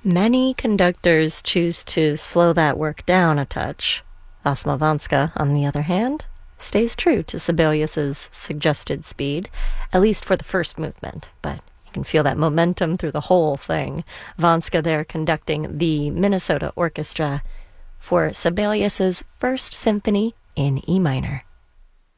Many conductors choose to slow that work down a touch. Osmovanska, on the other hand, stays true to Sibelius's suggested speed, at least for the first movement, but you can feel that momentum through the whole thing. Vanska there conducting the Minnesota Orchestra for Sibelius's First Symphony in E minor.